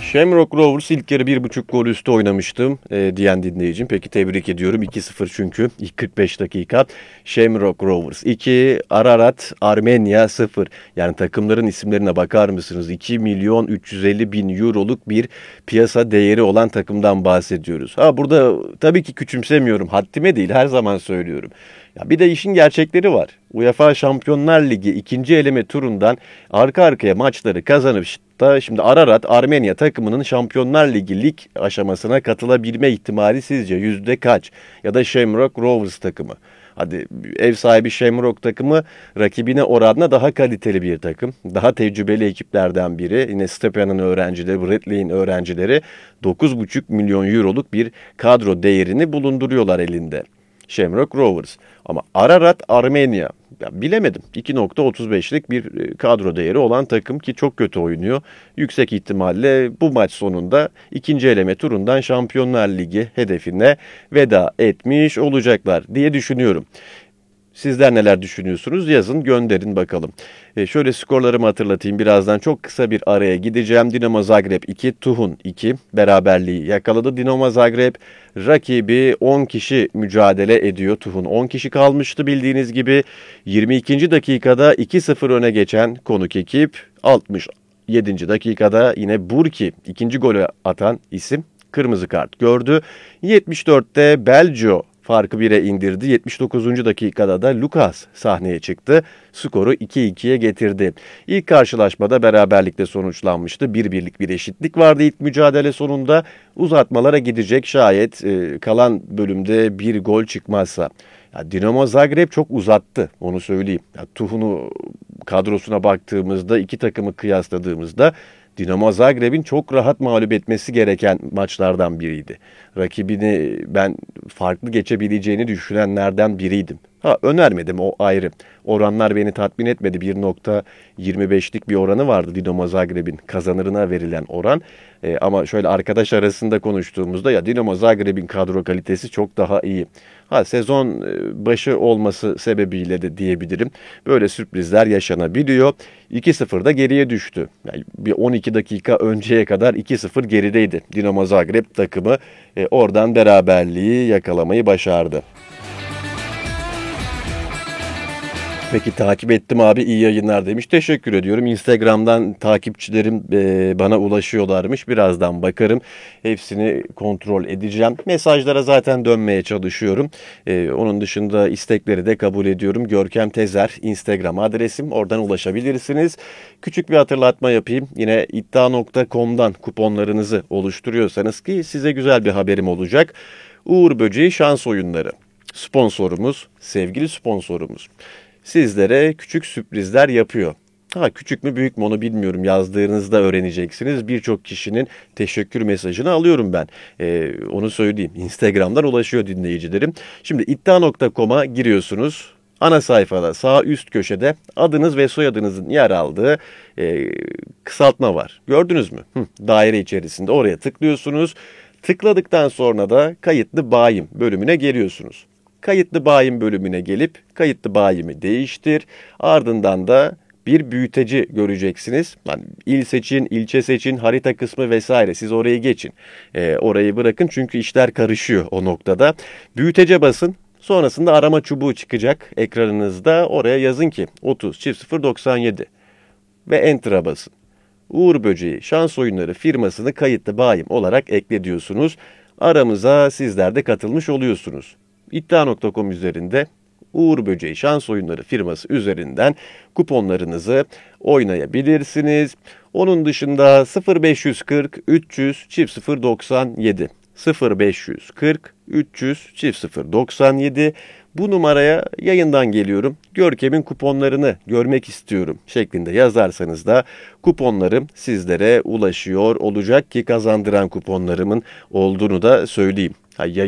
Shamrock Rovers ilk yarı 1,5 gol üstü oynamıştım diyen dinleyicim. Peki tebrik ediyorum. 2-0 çünkü ilk 45 dakika. Shamrock Rovers 2, Ararat Armenia 0. Yani takımların isimlerine bakar mısınız? 2 milyon 350 bin euroluk bir piyasa değeri olan takımdan bahsediyoruz. Ha burada tabii ki küçümsemiyorum. Haddime değil, her zaman söylüyorum. Ya bir de işin gerçekleri var. UEFA Şampiyonlar Ligi ikinci eleme turundan arka arkaya maçları kazanıp da şimdi Ararat Armenia takımının Şampiyonlar Ligi lig aşamasına katılabilme ihtimali sizce yüzde kaç? Ya da Shamrock Rovers takımı. Hadi ev sahibi Shamrock takımı rakibine oranla daha kaliteli bir takım. Daha tecrübeli ekiplerden biri. Yine Stepan'ın öğrencileri, Bradley'in öğrencileri 9,5 milyon euroluk bir kadro değerini bulunduruyorlar elinde. Shamrock Rovers. Ama Ararat Armenia, ya bilemedim. 2,35'lik bir kadro değeri olan takım ki çok kötü oynuyor. Yüksek ihtimalle bu maç sonunda ikinci eleme turundan Şampiyonlar Ligi hedefine veda etmiş olacaklar diye düşünüyorum. Sizler neler düşünüyorsunuz? Yazın, gönderin bakalım. Şöyle skorlarımı hatırlatayım. Birazdan çok kısa bir araya gideceğim. Dinamo Zagreb 2, Tuhun 2 beraberliği yakaladı. Dinamo Zagreb rakibi 10 kişi mücadele ediyor. Tuhun 10 kişi kalmıştı bildiğiniz gibi. 22. dakikada 2-0 öne geçen konuk ekip 67. dakikada yine Burki ikinci golü atan isim kırmızı kart gördü. 74'te Belgio farkı 1'e indirdi. 79. dakikada da Lucas sahneye çıktı. Skoru 2-2'ye getirdi. İlk karşılaşmada beraberlikle sonuçlanmıştı. 1-1'lik bir eşitlik vardı ilk mücadele sonunda. Uzatmalara gidecek şayet kalan bölümde bir gol çıkmazsa. Ya Dinamo Zagreb çok uzattı, onu söyleyeyim. Ya Tuhun'u kadrosuna baktığımızda, iki takımı kıyasladığımızda Dinamo Zagreb'in çok rahat mağlup etmesi gereken maçlardan biriydi. Rakibini ben farklı geçebileceğini düşünenlerden biriydim. Ha, önermedim, o ayrı. Oranlar beni tatmin etmedi. 1,25'lik bir oranı vardı Dinamo Zagreb'in kazanırına verilen oran. Ama şöyle arkadaş arasında konuştuğumuzda ya Dinamo Zagreb'in kadro kalitesi çok daha iyi. Ha, sezon başı olması sebebiyle de diyebilirim. Böyle sürprizler yaşanabiliyor. 2-0'da geriye düştü. Yani bir 12 dakika önceye kadar 2-0 gerideydi Dinamo Zagreb takımı. Oradan beraberliği yakalamayı başardı. Peki takip ettim abi, iyi yayınlar demiş. Teşekkür ediyorum. Instagram'dan takipçilerim bana ulaşıyorlarmış. Birazdan bakarım. Hepsini kontrol edeceğim. Mesajlara zaten dönmeye çalışıyorum. Onun dışında istekleri de kabul ediyorum. Görkem Tezer Instagram adresim. Oradan ulaşabilirsiniz. Küçük bir hatırlatma yapayım. Yine iddia.com'dan kuponlarınızı oluşturuyorsanız ki size güzel bir haberim olacak. Uğur Böceği Şans Oyunları. Sponsorumuz, sevgili sponsorumuz. Sizlere küçük sürprizler yapıyor. Ha, küçük mü büyük mü onu bilmiyorum. Yazdığınızda öğreneceksiniz. Birçok kişinin teşekkür mesajını alıyorum ben. Onu söyleyeyim. Instagram'dan ulaşıyor dinleyicilerim. Şimdi iddia.com'a giriyorsunuz. Ana sayfada sağ üst köşede adınız ve soyadınızın yer aldığı kısaltma var. Gördünüz mü? Daire içerisinde oraya tıklıyorsunuz. Tıkladıktan sonra da kayıtlı bayim bölümüne geliyorsunuz. Kayıtlı bayim bölümüne gelip kayıtlı bayimi değiştir. Ardından da bir büyüteci göreceksiniz. Yani il seçin, ilçe seçin, harita kısmı vesaire. Siz orayı geçin. Orayı bırakın çünkü işler karışıyor o noktada. Büyütece basın. Sonrasında arama çubuğu çıkacak ekranınızda. Oraya yazın ki 30 çift 097 ve Enter'a basın. Uğur Böceği Şans Oyunları firmasını kayıtlı bayim olarak ekle diyorsunuz. Aramıza sizler de katılmış oluyorsunuz. İddia.com üzerinde Uğur Böceği Şans Oyunları firması üzerinden kuponlarınızı oynayabilirsiniz. Onun dışında 0540 300 097 0540 300 097 bu numaraya yayından geliyorum. Görkem'in kuponlarını görmek istiyorum şeklinde yazarsanız da kuponlarım sizlere ulaşıyor olacak ki kazandıran kuponlarımın olduğunu da söyleyeyim.